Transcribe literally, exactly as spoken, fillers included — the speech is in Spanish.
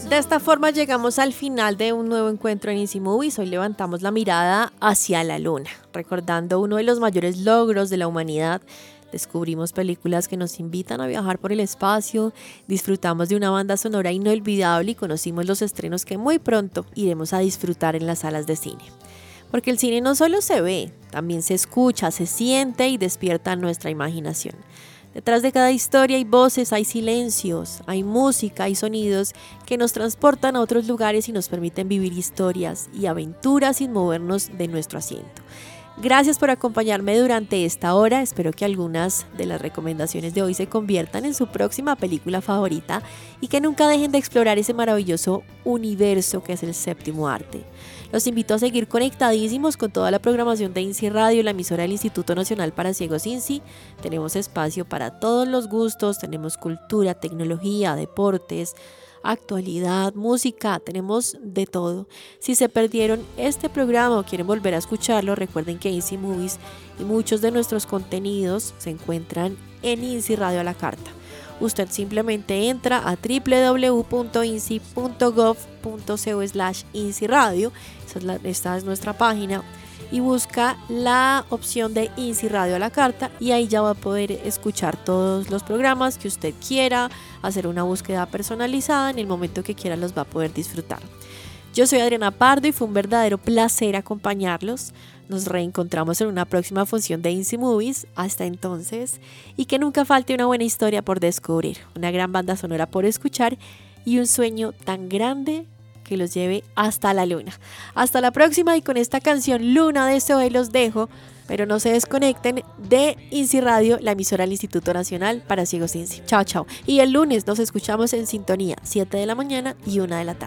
De esta forma llegamos al final de un nuevo encuentro en Easy Movies. Hoy levantamos la mirada hacia la luna, recordando uno de los mayores logros de la humanidad. Descubrimos películas que nos invitan a viajar por el espacio, disfrutamos de una banda sonora inolvidable y conocimos los estrenos que muy pronto iremos a disfrutar en las salas de cine. Porque el cine no solo se ve, también se escucha, se siente y despierta nuestra imaginación. Detrás de cada historia hay voces, hay silencios, hay música, hay sonidos que nos transportan a otros lugares y nos permiten vivir historias y aventuras sin movernos de nuestro asiento. Gracias por acompañarme durante esta hora. Espero que algunas de las recomendaciones de hoy se conviertan en su próxima película favorita y que nunca dejen de explorar ese maravilloso universo que es el séptimo arte. Los invito a seguir conectadísimos con toda la programación de INSI Radio, la emisora del Instituto Nacional para Ciegos INSI. Tenemos espacio para todos los gustos, tenemos cultura, tecnología, deportes, actualidad, música, tenemos de todo. Si se perdieron este programa o quieren volver a escucharlo, recuerden que Easy Movies y muchos de nuestros contenidos se encuentran en INSI Radio a la carta. Usted simplemente entra a doble u doble u doble u punto insi punto gov punto co slash INSI Radio, esta es, la, esta es nuestra página, y busca la opción de INSI Radio a la carta y ahí ya va a poder escuchar todos los programas que usted quiera, hacer una búsqueda personalizada, en el momento que quiera los va a poder disfrutar. Yo soy Adriana Pardo y fue un verdadero placer acompañarlos. Nos reencontramos en una próxima función de INSI Movies. Hasta entonces, y que nunca falte una buena historia por descubrir, una gran banda sonora por escuchar y un sueño tan grande que los lleve hasta la luna. Hasta la próxima, y con esta canción Luna de Zoe los dejo, pero no se desconecten de INSI Radio, la emisora del Instituto Nacional para Ciegos INSI. Chao, chao. Y el lunes nos escuchamos en sintonía, siete de la mañana y una de la tarde.